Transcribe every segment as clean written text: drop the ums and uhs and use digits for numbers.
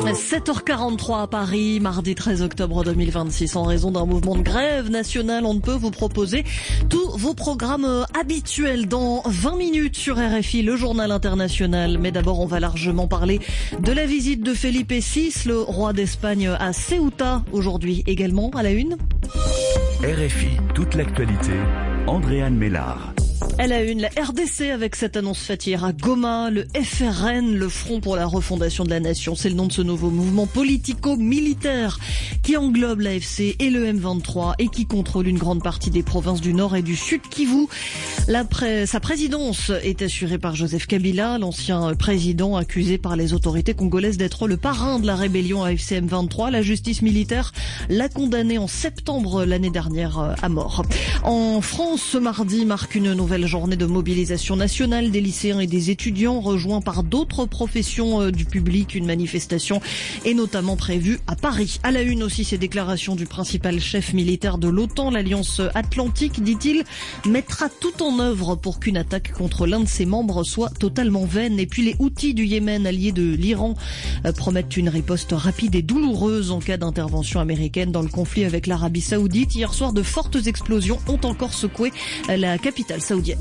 7h43 à Paris, mardi 13 octobre 2026. En raison d'un mouvement de grève nationale, on ne peut vous proposer tous vos programmes habituels dans 20 minutes sur RFI, le journal international. Mais d'abord, on va largement parler de la visite de Felipe VI, le roi d'Espagne, à Ceuta, aujourd'hui également à la une. RFI, toute l'actualité, Andréane Mélard. Elle a une, la RDC avec cette annonce faite hier à Goma, le FRN, le Front pour la refondation de la nation. C'est le nom de ce nouveau mouvement politico-militaire qui englobe l'AFC et le M23 et qui contrôle une grande partie des provinces du Nord et du Sud Kivu. Sa présidence est assurée par Joseph Kabila, l'ancien président accusé par les autorités congolaises d'être le parrain de la rébellion AFC M23. La justice militaire l'a condamné en septembre l'année dernière à mort. En France, ce mardi marque une nouvelle journée de mobilisation nationale des lycéens et des étudiants rejoints par d'autres professions du public. Une manifestation est notamment prévue à Paris. À la une aussi, ces déclarations du principal chef militaire de l'OTAN, l'Alliance Atlantique, dit-il, mettra tout en œuvre pour qu'une attaque contre l'un de ses membres soit totalement vaine. Et puis les Houthis du Yémen, alliés de l'Iran, promettent une riposte rapide et douloureuse en cas d'intervention américaine dans le conflit avec l'Arabie Saoudite. Hier soir, de fortes explosions ont encore secoué la capitale saoudienne.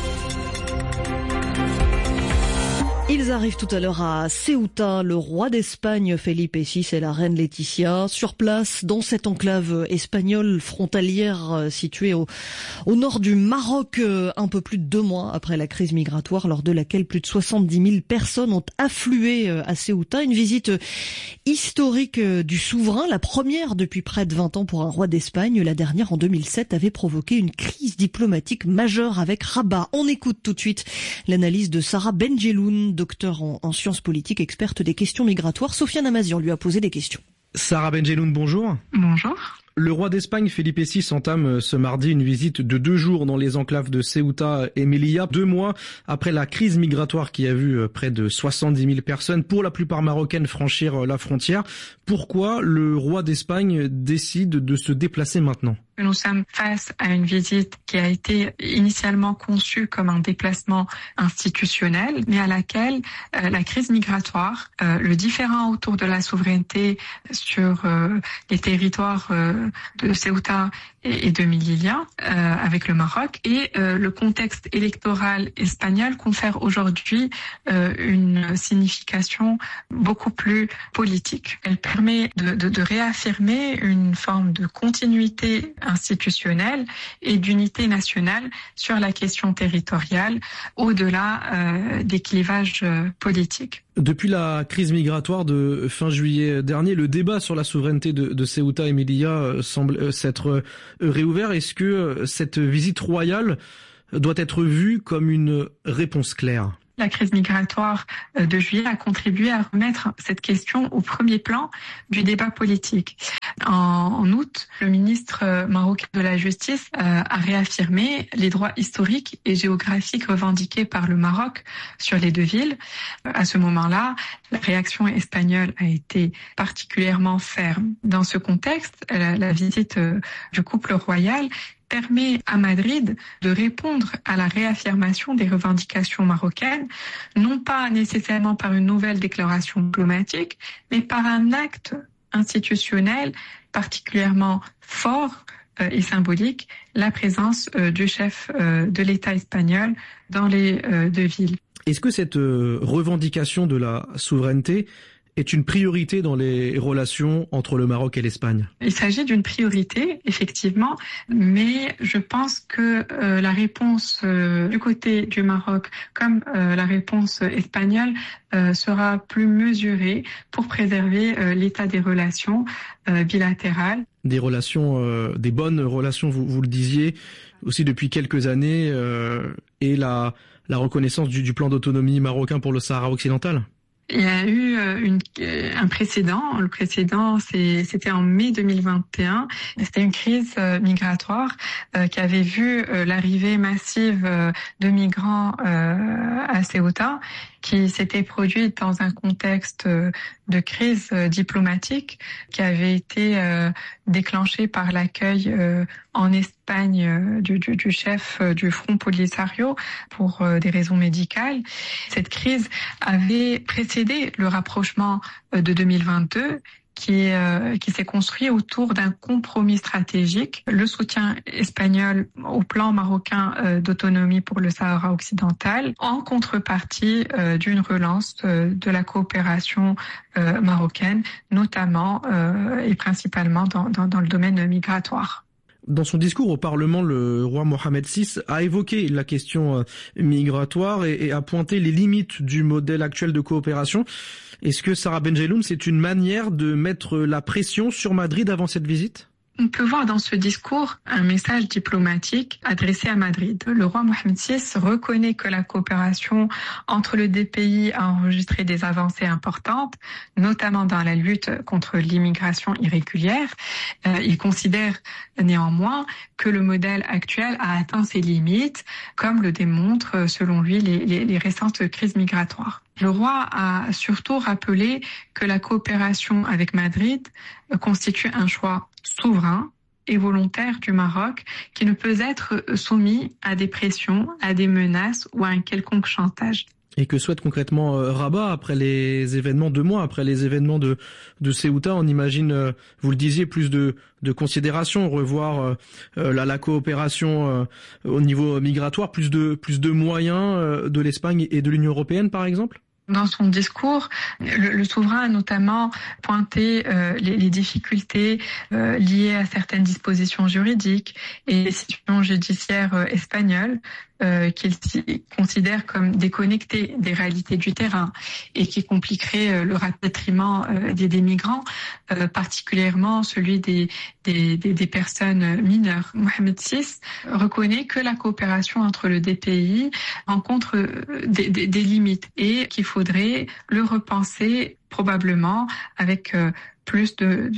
Ils arrivent tout à l'heure à Ceuta, le roi d'Espagne Felipe VI et la reine Laetitia, sur place dans cette enclave espagnole frontalière située au nord du Maroc, un peu plus de 2 mois après la crise migratoire lors de laquelle plus de 70 000 personnes ont afflué à Ceuta. Une visite historique du souverain, la première depuis près de 20 ans pour un roi d'Espagne. La dernière en 2007 avait provoqué une crise diplomatique majeure avec Rabat. On écoute tout de suite l'analyse de Sarah Benjeloun, docteur en sciences politiques, experte des questions migratoires. Sofiane Amazian lui a posé des questions. Sarah Benjeloun, bonjour. Bonjour. Le roi d'Espagne, Felipe VI, entame ce mardi une visite de 2 jours dans les enclaves de Ceuta et Melilla, 2 mois après la crise migratoire qui a vu près de 70 000 personnes, pour la plupart marocaines, franchir la frontière. Pourquoi le roi d'Espagne décide de se déplacer maintenant ? Nous sommes face à une visite qui a été initialement conçue comme un déplacement institutionnel, mais à laquelle la crise migratoire, le différend autour de la souveraineté sur les territoires de Ceuta et de Melilla avec le Maroc et le contexte électoral espagnol confère aujourd'hui une signification beaucoup plus politique. Elle permet de réaffirmer une forme de continuité institutionnelle et d'unité nationale sur la question territoriale au-delà des clivages politiques. Depuis la crise migratoire de fin juillet dernier, le débat sur la souveraineté de Ceuta et Melilla semble s'être réouvert. Est-ce que cette visite royale doit être vue comme une réponse claire ? La crise migratoire de juillet a contribué à remettre cette question au premier plan du débat politique. En août, le ministre marocain de la Justice a réaffirmé les droits historiques et géographiques revendiqués par le Maroc sur les 2 villes. À ce moment-là, la réaction espagnole a été particulièrement ferme. Dans ce contexte, la visite du couple royal permet à Madrid de répondre à la réaffirmation des revendications marocaines, non pas nécessairement par une nouvelle déclaration diplomatique, mais par un acte institutionnel particulièrement fort et symbolique, la présence du chef de l'État espagnol dans les 2 villes. Est-ce que cette revendication de la souveraineté est une priorité dans les relations entre le Maroc et l'Espagne? Il s'agit d'une priorité, effectivement, mais je pense que la réponse du côté du Maroc, comme la réponse espagnole, sera plus mesurée pour préserver l'état des relations bilatérales. Des relations, des bonnes relations, vous le disiez, aussi depuis quelques années, et la reconnaissance du plan d'autonomie marocain pour le Sahara occidental? Il y a eu un précédent. Le précédent, c'était en mai 2021. C'était une crise migratoire qui avait vu l'arrivée massive de migrants à Ceuta qui s'était produite dans un contexte de crise diplomatique qui avait été déclenchée par l'accueil en Espagne du chef du Front Polisario pour des raisons médicales. Cette crise avait précédé le rapprochement de 2022 qui s'est construit autour d'un compromis stratégique, le soutien espagnol au plan marocain d'autonomie pour le Sahara occidental, en contrepartie d'une relance de la coopération marocaine, notamment et principalement dans le domaine migratoire. Dans son discours au Parlement, le roi Mohamed VI a évoqué la question migratoire et a pointé les limites du modèle actuel de coopération. Est-ce que Sarah Benjeloun, c'est une manière de mettre la pression sur Madrid avant cette visite ? On peut voir dans ce discours un message diplomatique adressé à Madrid. Le roi Mohamed VI reconnaît que la coopération entre les deux pays a enregistré des avancées importantes, notamment dans la lutte contre l'immigration irrégulière. Il considère néanmoins que le modèle actuel a atteint ses limites, comme le démontrent selon lui les récentes crises migratoires. Le roi a surtout rappelé que la coopération avec Madrid constitue un choix souverain et volontaire du Maroc qui ne peut être soumis à des pressions, à des menaces ou à un quelconque chantage. Et que souhaite concrètement Rabat après les événements, 2 mois après les événements de Ceuta? On imagine, vous le disiez, plus de considération, revoir la coopération au niveau migratoire, plus de moyens de l'Espagne et de l'Union européenne par exemple? Dans son discours, le souverain a notamment pointé les difficultés liées à certaines dispositions juridiques et les situations judiciaires espagnoles qu'il considère comme déconnectées des réalités du terrain et qui compliqueraient le rapatriement des migrants, particulièrement celui des personnes mineures. Mohamed VI reconnaît que la coopération entre les deux pays rencontre des limites et qu'il faudrait le repenser probablement avec plus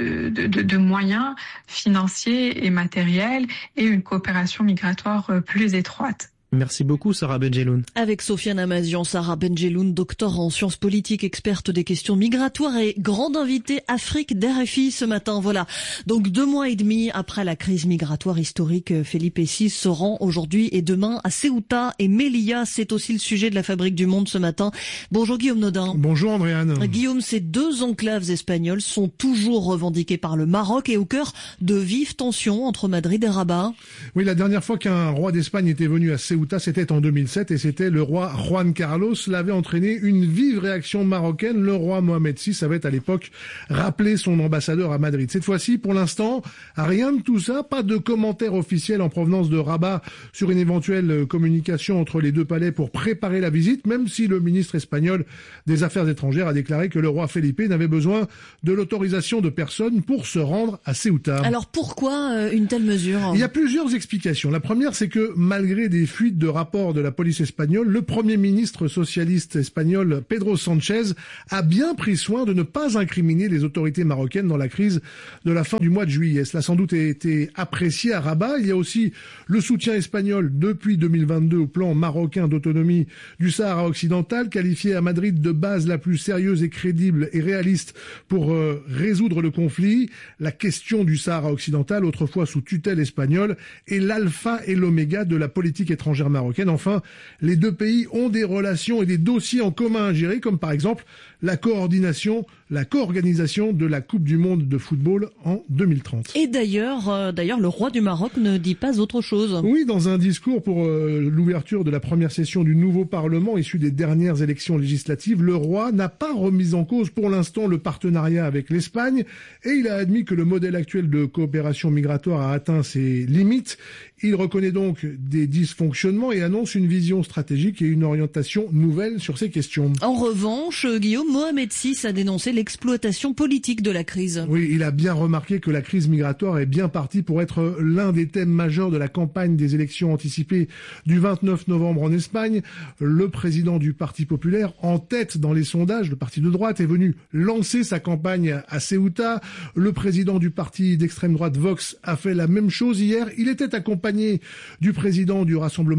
de moyens financiers et matériels et une coopération migratoire plus étroite. Merci beaucoup Sarah Benjeloun. Avec Sofiane Amazian, Sarah Benjeloun, docteur en sciences politiques, experte des questions migratoires et grande invitée Afrique d'RFI ce matin. Voilà. Donc 2 mois et demi après la crise migratoire historique, Felipe VI se rend aujourd'hui et demain à Ceuta et Melilla. C'est aussi le sujet de la Fabrique du Monde ce matin. Bonjour Guillaume Nodin. Bonjour Andréane. Guillaume, ces 2 enclaves espagnoles sont toujours revendiquées par le Maroc et au cœur de vives tensions entre Madrid et Rabat. Oui, la dernière fois qu'un roi d'Espagne était venu à Ceuta, c'était en 2007 et c'était le roi Juan Carlos. L'avait entraîné une vive réaction marocaine. Le roi Mohamed VI avait à l'époque rappelé son ambassadeur à Madrid. Cette fois-ci, pour l'instant, rien de tout ça, pas de commentaires officiels en provenance de Rabat sur une éventuelle communication entre les 2 palais pour préparer la visite, même si le ministre espagnol des Affaires étrangères a déclaré que le roi Felipe n'avait besoin de l'autorisation de personne pour se rendre à Ceuta. Alors pourquoi une telle mesure ? Il y a plusieurs explications. La première, c'est que malgré des fuites de rapports de la police espagnole, le Premier ministre socialiste espagnol Pedro Sánchez a bien pris soin de ne pas incriminer les autorités marocaines dans la crise de la fin du mois de juillet. Cela a sans doute été apprécié à Rabat. Il y a aussi le soutien espagnol depuis 2022 au plan marocain d'autonomie du Sahara occidental, qualifié à Madrid de base la plus sérieuse et crédible et réaliste pour résoudre le conflit. La question du Sahara occidental, autrefois sous tutelle espagnole, est l'alpha et l'oméga de la politique étrangère marocaine. Enfin, les 2 pays ont des relations et des dossiers en commun à gérer, comme par exemple la coordination, la co-organisation de la Coupe du Monde de football en 2030. Et d'ailleurs, le roi du Maroc ne dit pas autre chose. Oui, dans un discours pour l'ouverture de la première session du nouveau Parlement issu des dernières élections législatives, le roi n'a pas remis en cause pour l'instant le partenariat avec l'Espagne et il a admis que le modèle actuel de coopération migratoire a atteint ses limites. Il reconnaît donc des dysfonctionnements et annonce une vision stratégique et une orientation nouvelle sur ces questions. En revanche, Guillaume, Mohamed VI a dénoncé l'exploitation politique de la crise. Oui, il a bien remarqué que la crise migratoire est bien partie pour être l'un des thèmes majeurs de la campagne des élections anticipées du 29 novembre en Espagne. Le président du Parti populaire, en tête dans les sondages, le parti de droite, est venu lancer sa campagne à Ceuta. Le président du parti d'extrême droite Vox a fait la même chose hier. Il était accompagné du président du Rassemblement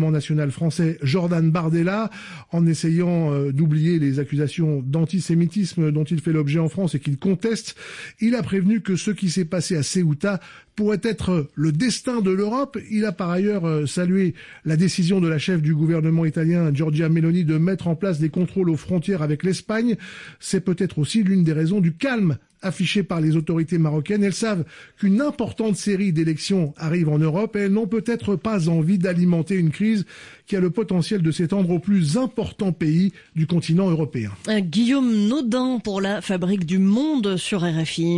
Rassemblement national français Jordan Bardella, en essayant d'oublier les accusations d'antisémitisme dont il fait l'objet en France et qu'il conteste. Il a prévenu que ce qui s'est passé à Ceuta pourrait être le destin de l'Europe. Il a par ailleurs salué la décision de la chef du gouvernement italien, Giorgia Meloni, de mettre en place des contrôles aux frontières avec l'Espagne. C'est peut-être aussi l'une des raisons du calme affiché par les autorités marocaines. Elles savent qu'une importante série d'élections arrive en Europe et elles n'ont peut-être pas envie d'alimenter une crise qui a le potentiel de s'étendre aux plus importants pays du continent européen. Guillaume Naudin pour la Fabrique du Monde sur RFI.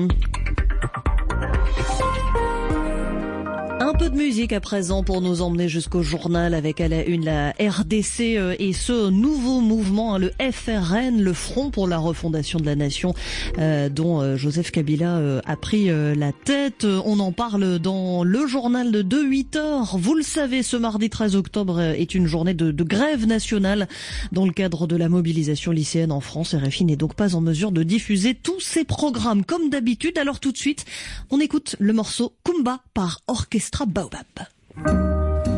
Un peu de musique à présent pour nous emmener jusqu'au journal avec à la une la RDC et ce nouveau mouvement, le FRN, le Front pour la refondation de la nation, dont Joseph Kabila a pris la tête. On en parle dans le journal de 8h. Vous le savez, ce mardi 13 octobre est une journée de grève nationale dans le cadre de la mobilisation lycéenne en France. RFI n'est donc pas en mesure de diffuser tous ses programmes comme d'habitude. Alors tout de suite, on écoute le morceau Kumba par Orchestra Baobab.